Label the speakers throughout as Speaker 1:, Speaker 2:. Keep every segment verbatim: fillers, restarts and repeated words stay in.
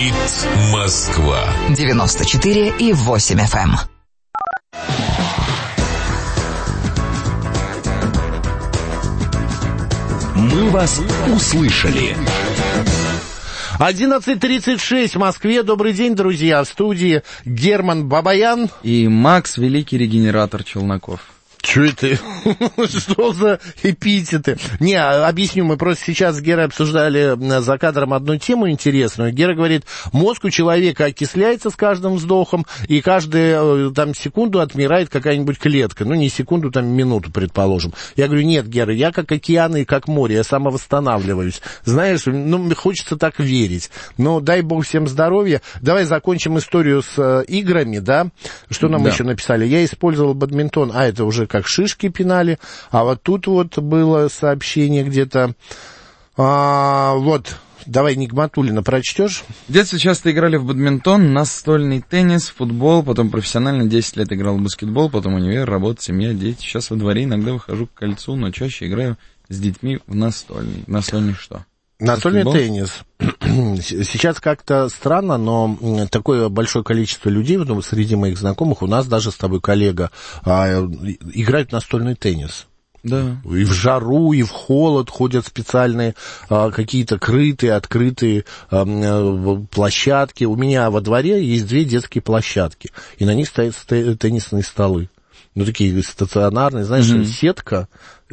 Speaker 1: Говорит Москва.
Speaker 2: девяносто четыре и восемь эф эм.
Speaker 3: Мы вас услышали.
Speaker 4: одиннадцать тридцать шесть в Москве. Добрый день, друзья. В студии Герман Бабаян.
Speaker 5: И Макс, великий регенератор Челноков.
Speaker 4: Что это? Что за эпитеты? Не, объясню, мы просто сейчас с Герой обсуждали за кадром одну тему интересную. Гера говорит, мозг у человека окисляется с каждым вздохом, и каждую там секунду отмирает какая-нибудь клетка. Ну, не секунду, там минуту, предположим. Я говорю, нет, Гера, я как океаны и как море, я самовосстанавливаюсь. Знаешь, ну, хочется так верить. Но дай бог всем здоровья. Давай закончим историю с э, играми, да? Что нам да. еще написали? Я использовал бадминтон, а это уже как шишки пинали, а вот тут вот было сообщение где-то, а, вот, давай Нигматуллина прочтешь?
Speaker 5: В детстве часто играли в бадминтон, настольный теннис, футбол, потом профессионально десять лет играл в баскетбол, потом универ, работа, семья, дети. Сейчас во дворе иногда выхожу к кольцу, но чаще играю с детьми в настольный. Настольный что?
Speaker 4: Настольный
Speaker 5: баскетбол?
Speaker 4: Теннис. Сейчас как-то странно, но такое большое количество людей, ну, среди моих знакомых, у нас даже с тобой коллега, а, играют в настольный теннис.
Speaker 5: Да.
Speaker 4: И в жару, и в холод ходят специальные а, какие-то крытые, открытые а, площадки. У меня во дворе есть две детские площадки, и на них стоят теннисные столы. Ну, такие стационарные, знаешь, mm-hmm. сетка.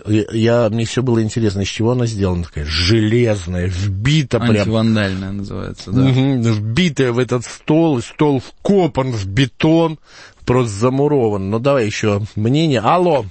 Speaker 4: Я, мне все было интересно, из чего она сделана. Такая железная, вбита прям.
Speaker 5: Антивандальная называется, да.
Speaker 4: Mm-hmm, вбитая в этот стол, и стол вкопан в бетон, просто замурован. Ну, давай еще мнение. Алло.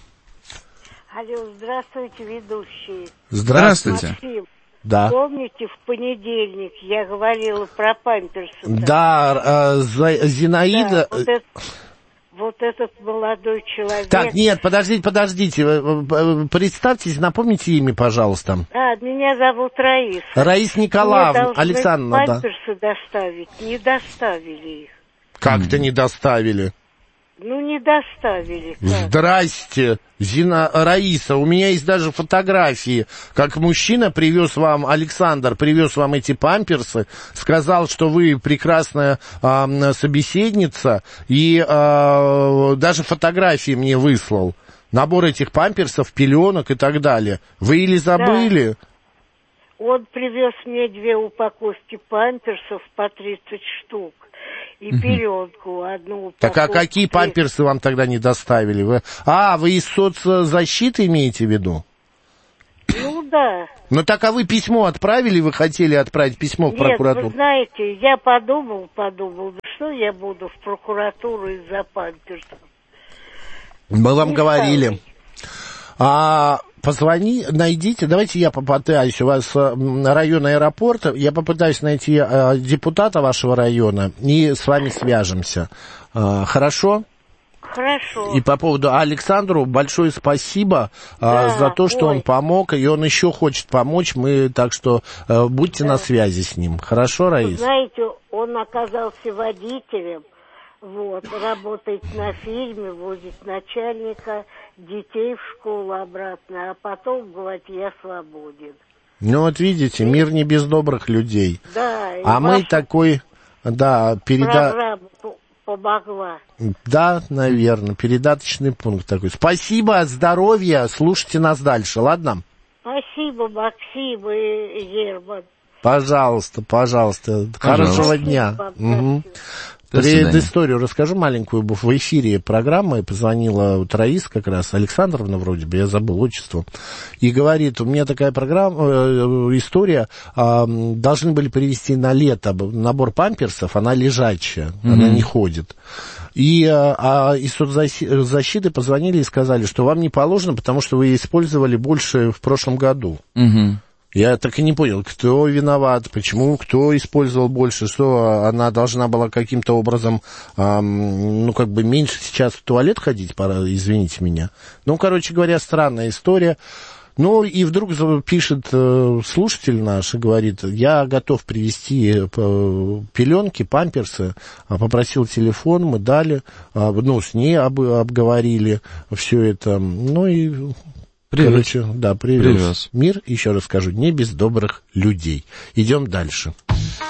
Speaker 6: Алло, здравствуйте, ведущие.
Speaker 4: Здравствуйте.
Speaker 6: Максим,
Speaker 4: да.
Speaker 6: помните, в понедельник я говорила про памперсы?
Speaker 4: Да, э, Зинаида...
Speaker 6: Да, вот это... Вот этот молодой человек...
Speaker 4: Так, нет, подождите, подождите. Представьтесь, напомните имя, пожалуйста.
Speaker 6: А, меня зовут Раиса.
Speaker 4: Раиса Николаевна, Александровна, да.
Speaker 6: Памперсы доставить, не доставили их.
Speaker 4: Как-то не доставили?
Speaker 6: Ну, не доставили. Как?
Speaker 4: Здрасте, Зина, Раиса, у меня есть даже фотографии, как мужчина привез вам, Александр привез вам эти памперсы, сказал, что вы прекрасная э, собеседница, и э, даже фотографии мне выслал. Набор этих памперсов, пеленок и так далее. Вы или забыли?
Speaker 6: Да. Он привез мне две упаковки памперсов по тридцать штук. И пеленку одну упаковку.
Speaker 4: Так а какие памперсы вам тогда не доставили? Вы... А, вы из соцзащиты имеете в виду?
Speaker 6: Ну да.
Speaker 4: Ну так а вы письмо отправили, вы хотели отправить письмо в прокуратуру?
Speaker 6: Нет, вы знаете, я подумал, подумал, да что я буду в прокуратуру из-за памперсов?
Speaker 4: Мы вам
Speaker 6: не
Speaker 4: говорили.
Speaker 6: ставить.
Speaker 4: А... Позвони, найдите, давайте я попытаюсь, у вас район аэропорта, я попытаюсь найти э, депутата вашего района и с вами свяжемся. Э, хорошо?
Speaker 6: Хорошо.
Speaker 4: И по поводу Александру большое спасибо э,
Speaker 6: да,
Speaker 4: за то, что
Speaker 6: ой.
Speaker 4: он помог, и он еще хочет помочь, мы, так что э, будьте да. на связи с ним. Хорошо, Раис?
Speaker 6: Знаете, он оказался водителем. Вот, работает на фирме, возит начальника, детей в школу обратно, а потом, говорит, я свободен.
Speaker 4: Ну вот видите, мир не без добрых людей.
Speaker 6: Да.
Speaker 4: А мы такой, да, переда...
Speaker 6: программа помогла.
Speaker 4: Да, наверное, передаточный пункт такой. Спасибо, здоровья, слушайте нас дальше, ладно?
Speaker 6: Спасибо, Максим и Герман.
Speaker 4: Пожалуйста, пожалуйста, пожалуйста. Хорошего дня. Угу. Предысторию расскажу маленькую. В эфире программы позвонила вот Раиса как раз, Александровна вроде бы, я забыл отчество, и говорит, у меня такая программа, э, история, э, должны были привезти на лето набор памперсов, она лежачая, mm-hmm. она не ходит. И а, из соцзащиты позвонили и сказали, что вам не положено, потому что вы использовали больше в прошлом году. Mm-hmm. Я так и не понял, кто виноват, почему, кто использовал больше, что она должна была каким-то образом, эм, ну, как бы меньше сейчас в туалет ходить, пора, извините меня. Ну, короче говоря, странная история. Ну, и вдруг пишет э, слушатель наш и говорит, я готов привезти э, пеленки, памперсы, попросил телефон, мы дали, э, ну, с ней об, обговорили все это, ну, и... Привет. Короче, да, привез. привез. Мир, еще раз скажу, не без добрых людей. Идем дальше.